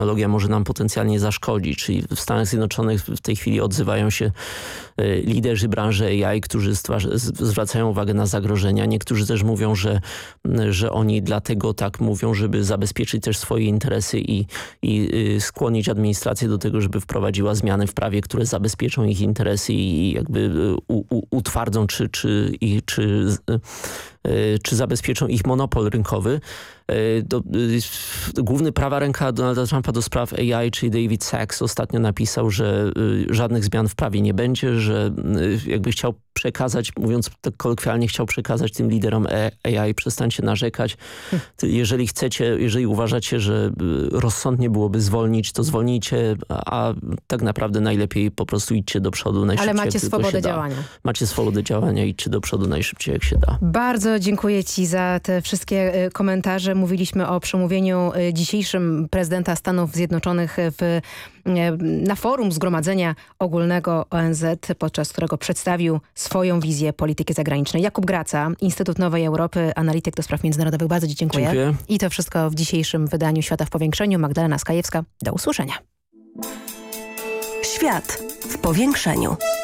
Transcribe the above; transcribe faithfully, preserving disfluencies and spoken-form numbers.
technologia może nam potencjalnie zaszkodzić. Czyli w Stanach Zjednoczonych w tej chwili odzywają się liderzy branży A I, którzy zwracają uwagę na zagrożenia. Niektórzy też mówią, że, że oni dlatego tak mówią, żeby zabezpieczyć też swoje interesy i, i skłonić administrację do tego, żeby wprowadziła zmiany w prawie, które zabezpieczą ich interesy i jakby u, u, utwardzą czy, czy, i, czy, czy zabezpieczą ich monopol rynkowy. Do, główny prawa ręka Donalda Trumpa do spraw A I, czyli David Sachs, ostatnio napisał, że żadnych zmian w prawie nie będzie, że jakby chciał przekazać, mówiąc tak kolokwialnie, chciał przekazać tym liderom A I, przestańcie narzekać. Jeżeli chcecie, jeżeli uważacie, że rozsądnie byłoby zwolnić, to zwolnijcie, a tak naprawdę najlepiej po prostu idźcie do przodu najszybciej. Ale macie swobodę działania. Macie swobodę działania, idźcie do przodu najszybciej jak się da. Bardzo dziękuję Ci za te wszystkie komentarze. Mówiliśmy o przemówieniu dzisiejszym prezydenta Stanów Zjednoczonych w, na forum Zgromadzenia Ogólnego O N Z, podczas którego przedstawił swoją wizję polityki zagranicznej. Jakub Graca, Instytut Nowej Europy, analityk do spraw międzynarodowych. Bardzo Ci dziękuję. Dziękuję. I to wszystko w dzisiejszym wydaniu Świata w Powiększeniu. Magdalena Skajewska. Do usłyszenia. Świat w Powiększeniu.